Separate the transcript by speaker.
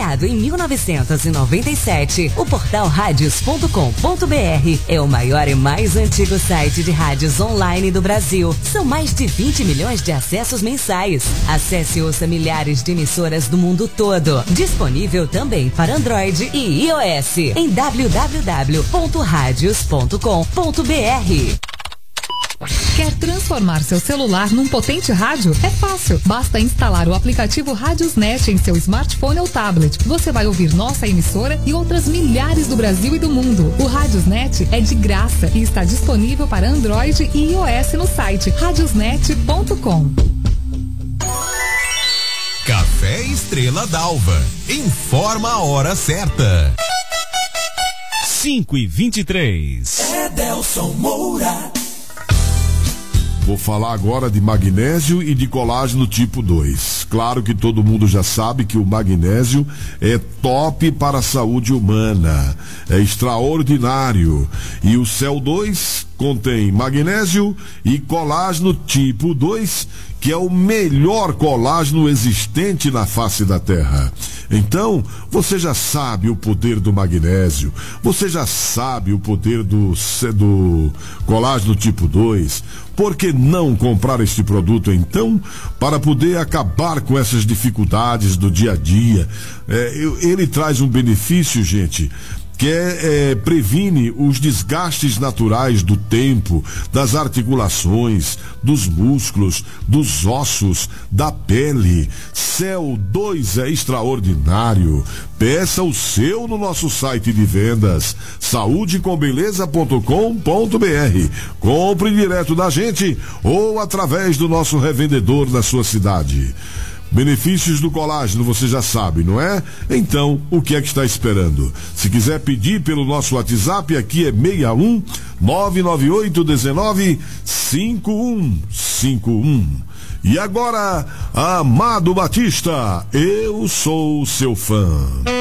Speaker 1: Criado em 1997, o portal radios.com.br é o maior e mais antigo site de rádios online do Brasil. São mais de 20 milhões de acessos mensais. Acesse e ouça milhares de emissoras do mundo todo. Disponível também para Android e iOS em www.radios.com.br.
Speaker 2: Quer transformar seu celular num potente rádio? É fácil. Basta instalar o aplicativo Radiosnet em seu smartphone ou tablet. Você vai ouvir nossa emissora e outras milhares do Brasil e do mundo. O Radiosnet é de graça e está disponível para Android e iOS no site radiosnet.com.
Speaker 3: Café Estrela d'Alva. Informa a hora certa. 5h23.
Speaker 4: Edelson Moura.
Speaker 5: Vou falar agora de magnésio e de colágeno tipo 2. Claro que todo mundo já sabe que o magnésio é top para a saúde humana, é extraordinário. E o Cell 2 contém magnésio e colágeno tipo 2, que é o melhor colágeno existente na face da Terra. Então, você já sabe o poder do magnésio, você já sabe o poder do colágeno tipo 2. Por que não comprar este produto, então, para poder acabar com essas dificuldades do dia a dia? Ele traz um benefício, gente, que previne os desgastes naturais do tempo, das articulações, dos músculos, dos ossos, da pele. Cell 2 é extraordinário. Peça o seu no nosso site de vendas, saudecombeleza.com.br. Compre direto da gente ou através do nosso revendedor na sua cidade. Benefícios do colágeno, você já sabe, não é? Então, o que é que está esperando? Se quiser pedir pelo nosso WhatsApp, aqui é 61 998 19 5151. E agora, Amado Batista, eu sou seu fã.